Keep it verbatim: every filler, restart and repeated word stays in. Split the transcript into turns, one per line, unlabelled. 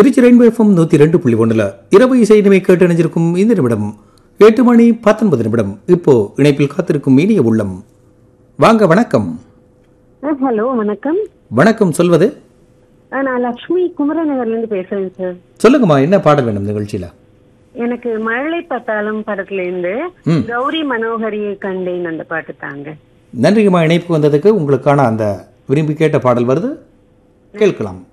Trichy rainbow FM நூத்தி ரெண்டு புள்ளி ஒண்ணுல இரவு இசை இனிமை கேட்டு இணைஞ்சிருக்கும் இந்த நிமிடம் எட்டு மணி பத்தொன்பது நிமிடம். இப்போ இணைப்பில் காத்திருக்கும் இனிய உள்ளம். வாங்க, வணக்கம்.
ஹலோ, வணக்கம்.
வணக்கம், சொல்வது?
நான் லட்சுமி குமரநகர்ல இருந்து பேசுறேன் சார்.
சொல்லுங்கம்மா, என்ன பாடல் வேணும் நிகழ்ச்சியில?
எனக்கு மழலை பட்டாளம் படத்துல இருந்து கௌரி மனோகரியை கண்டேன் அந்த பாட்டு தாங்க.
நன்றிங்கம்மா, இணைப்பு வந்ததுக்கு. உங்களுக்கான அந்த விரும்பி கேட்ட பாடல் வருது, கேட்கலாம்.